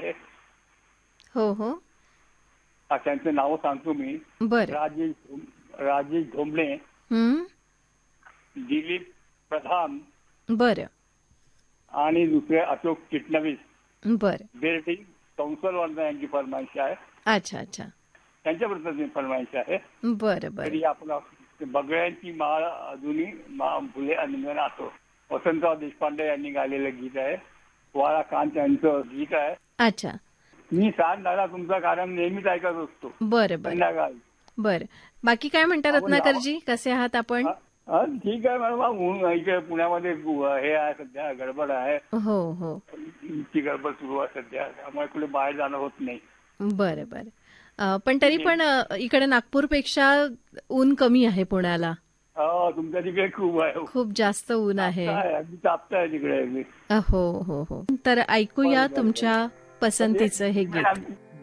आहे. हो हो. त्यांचं नाव सांगतो मी. बर. राजेश ढोंबळे, हम्म. दिलीप प्रधान बर आणि दुसरे अशोक चिटणवीस. बर. बेरटी कंसलवरनं यांची फरमाईश आहे. अच्छा अच्छा. त्यांच्याबद्दल फरमाईश आहे. बर बर. तरी आपला बगळ्यांची माळ अजूनही फुले अंगण असो, वसंतराव देशपांडे यांनी गायलेलं गीत आहे. वाळा कांत यांचं गीत आहे. अच्छा. मी सांग दादा तुमचं कारण नेहमीच ऐकत असतो बर बर. संध्याकाळी. बर. बाकी काय म्हणता रत्नाकरजी, कसे आहात आपण? ठीक आहे मॅडम. इथे पुण्यामध्ये हे आहे, सध्या गडबड आहे. हो हो. ची गडबड सुरू आहे सध्या, त्यामुळे कुठे बाहेर जाणं होत नाही. बर बर. पण तरी पण इकडे नागपूरपेक्षा ऊन कमी आहे पुण्याला. तुमच्या तिकडे खूप आहे, खूप जास्त ऊन आहे. अगदी तापताय तिकडे. हो हो हो. तर ऐकूया तुमच्या पसंतीचं हे गीत.